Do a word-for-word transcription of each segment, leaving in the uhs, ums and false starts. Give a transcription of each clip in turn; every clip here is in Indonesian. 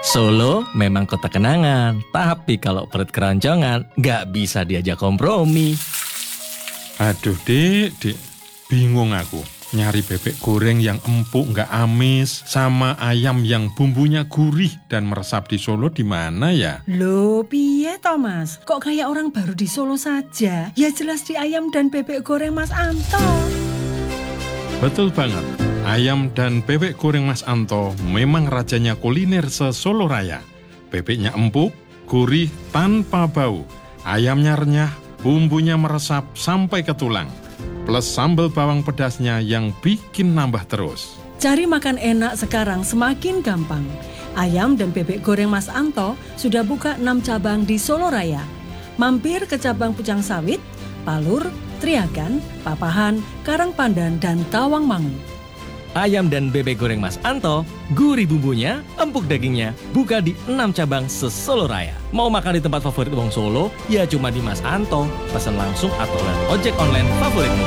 Solo memang kota kenangan, tapi kalau perut keroncongan nggak bisa diajak kompromi. Aduh Dik, Dik, bingung aku. Nyari bebek goreng yang empuk nggak amis sama ayam yang bumbunya gurih dan meresap di Solo di mana ya? Loh, piye Thomas? Kok kayak orang baru di Solo saja? Ya jelas di ayam dan bebek goreng Mas Anto. Betul banget. Ayam dan bebek goreng Mas Anto memang rajanya kuliner se-Solo Raya. Bebeknya empuk, gurih tanpa bau. Ayamnya renyah, bumbunya meresap sampai ke tulang. Plus sambal bawang pedasnya yang bikin nambah terus. Cari makan enak sekarang semakin gampang. Ayam dan bebek goreng Mas Anto sudah buka enam cabang di Solo Raya. Mampir ke cabang Pucang Sawit, Palur, Triagan, Papahan, Karangpandan, dan Tawangmangu. Ayam dan bebek goreng Mas Anto, gurih bumbunya, empuk dagingnya, buka di enam cabang se-Solo Raya. Mau makan di tempat favorit Wong Solo? Ya cuma di Mas Anto. Pesan langsung atau lewat ojek online favoritmu.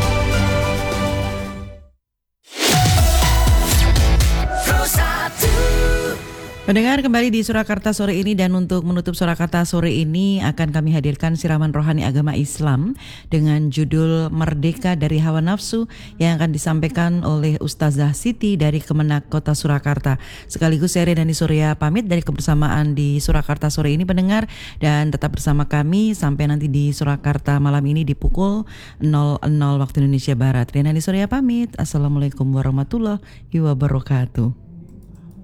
Pendengar, kembali di Surakarta sore ini, dan untuk menutup Surakarta sore ini akan kami hadirkan siraman rohani agama Islam dengan judul Merdeka dari Hawa Nafsu yang akan disampaikan oleh Ustazah Siti dari Kemenak Kota Surakarta. Sekaligus saya Dani Surya pamit dari kebersamaan di Surakarta sore ini pendengar, dan tetap bersama kami sampai nanti di Surakarta malam ini di pukul nol nol waktu Indonesia Barat. Dani Surya pamit. Assalamualaikum warahmatullahi wabarakatuh.